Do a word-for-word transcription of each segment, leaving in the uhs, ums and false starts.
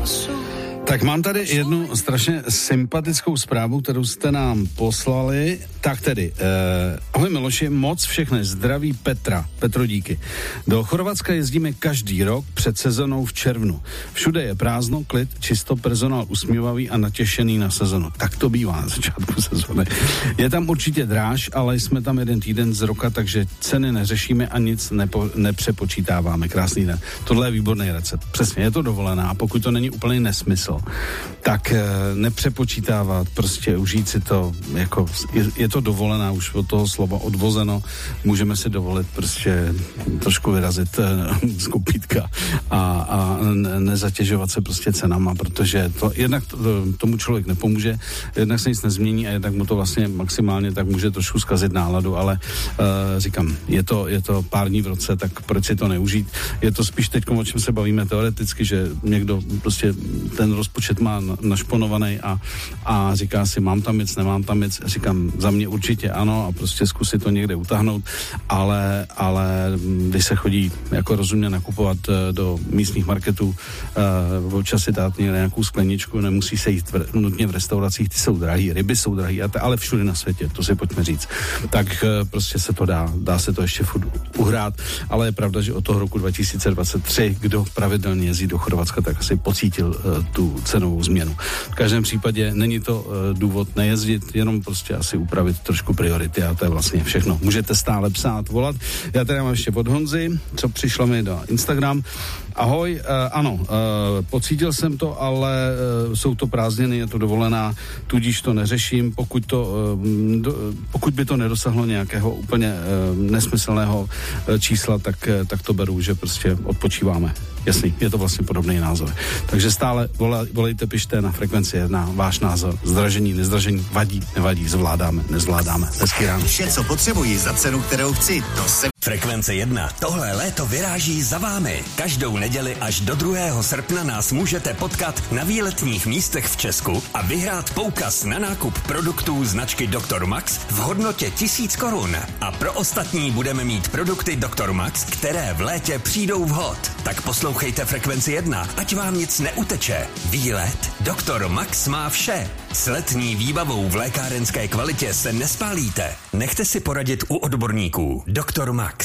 Tak mám tady jednu strašně sympatickou zprávu, kterou jste nám poslali. Tak tedy, eh, ahoj Miloši, moc všechny zdraví Petra, Petro díky. Do Chorvatska jezdíme každý rok před sezónou v červnu. Všude je prázdno, klid, čisto, personál usmívavý a natěšený na sezonu. Tak to bývá na začátku sezóny. Je tam určitě dráž, ale jsme tam jeden týden z roka, takže ceny neřešíme a nic nepo, nepřepočítáváme. Krásný den. Tohle je výborný recept. Přesně, je to dovolená, a pokud to není úplný nesmysl, tak e, nepřepočítávat, prostě užít si to, jako je, je to dovolená, už od toho slova odvozeno, můžeme si dovolit prostě trošku vyrazit e, z kopítka a, a nezatěžovat se prostě cenama, protože to jednak to, tomu člověk nepomůže, jednak se nic nezmění a jednak mu to vlastně maximálně tak může trošku zkazit náladu, ale e, říkám, je to, je to pár dní v roce, tak proč si to neužít? Je to spíš teď, o čem se bavíme teoreticky, že někdo prostě ten rozpočet má našponovaný a, a říká si, mám tam věc, nemám tam věc, říkám, za mě určitě ano a prostě zkusit to někde utáhnout, ale, ale když se chodí jako rozumně nakupovat do místních marketů, uh, občas si dát někde nějakou skleničku, nemusí se jít v, nutně v restauracích, ty jsou drahý, ryby jsou drahý, a t- ale všude na světě, to si pojďme říct. Tak uh, prostě se to dá, dá se to ještě furt uhrát, ale je pravda, že od toho roku dva tisíce dvacet tři, kdo pravidelně jezdí do Chorvatska, tak asi pocítil uh, tu cenovou změnu. V každém případě není to uh, důvod nejezdit, jenom prostě asi upravit trošku priority a to je vlastně všechno. Můžete stále psát, volat. Já tady mám ještě od Honzy, co přišlo mi do Instagram. Ahoj, uh, ano, uh, pocítil jsem to, ale uh, jsou to prázdniny, je to dovolená, tudíž to neřeším, pokud, to, uh, do, pokud by to nedosáhlo nějakého úplně uh, nesmyslného uh, čísla, tak, uh, tak to beru, že prostě odpočíváme. Jasný, je to vlastně podobný názor. Takže stále volej, volejte, pište na frekvenci jedna, váš názor, zdražení, nezdražení, vadí, nevadí, zvládáme, nezvládáme. Hezký ráno. Vše, co potřebuji za cenu, kterou chci, to se... Frekvence jedna. Tohle léto vyráží za vámi. Každou neděli až do druhého srpna nás můžete potkat na výletních místech v Česku a vyhrát poukaz na nákup produktů značky doktor Max v hodnotě tisíc korun. A pro ostatní budeme mít produkty doktor Max, které v létě přijdou vhod. Tak poslouchejte Frekvenci jedna, ať vám nic neuteče. Výlet doktor Max má vše. S letní výbavou v lékárenské kvalitě se nespálíte. Nechte si poradit u odborníků. doktor Max.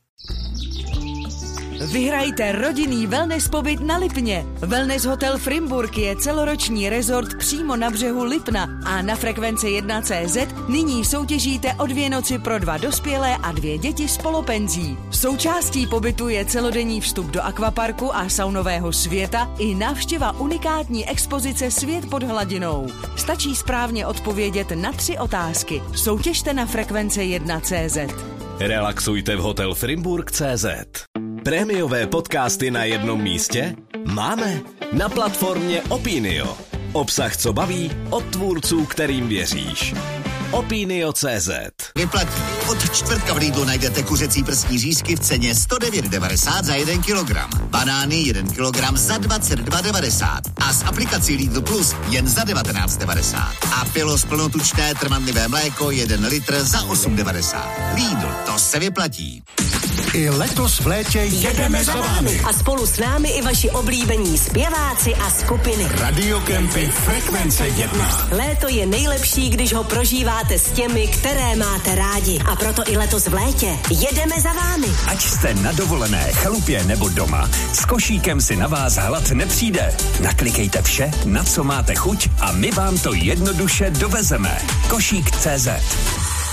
Vyhrajte rodinný wellness pobyt na Lipně. Wellness Hotel Frimburg je celoroční rezort přímo na břehu Lipna a na Frekvenci jedna tečka cé zet nyní soutěžíte o dvě noci pro dva dospělé a dvě děti s polopenzí. Součástí pobytu je celodenní vstup do akvaparku a saunového světa i návštěva unikátní expozice Svět pod hladinou. Stačí správně odpovědět na tři otázky. Soutěžte na Frekvenci jedna tečka cé zet. Relaxujte v Hotel Frimburg tečka cé zet. Prémiové podcasty na jednom místě? Máme na platformě Opinio. Obsah, co baví, od tvůrců, kterým věříš. Opinio tečka cé zet. Vyplatí. Od čtvrtka v Lidlu najdete kuřecí prsní řízky v ceně sto devět devadesát za jeden kilogram. Banány jeden kilogram za dvacet dva devadesát. A s aplikací Lidl Plus jen za devatenáct devadesát. A Pilos plnotučné trvanlivé mléko jeden litr za osm devadesát. Lidl, to se vyplatí. I letos v létě jedeme za vámi. A spolu s námi i vaši oblíbení zpěváci a skupiny. Radiokempy Frekvence jedna. Léto je nejlepší, když ho prožíváte s těmi, které máte rádi. A proto i letos v létě jedeme za vámi. Ať jste na dovolené, chalupě nebo doma, s košíkem si na vás hlad nepřijde. Naklikejte vše, na co máte chuť a my vám to jednoduše dovezeme. Košík tečka cé zet.